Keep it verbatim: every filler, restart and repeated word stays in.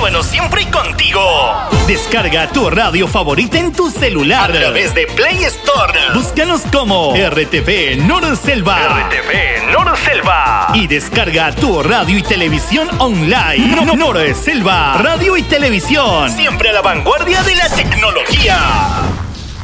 bueno siempre contigo. Descarga tu radio favorita en tu celular a través de Play Store. Búscanos como R T V Norselva. R T V Norselva. Y descarga tu radio y televisión online. No, Norselva. Radio y televisión. Siempre a la vanguardia de la tecnología.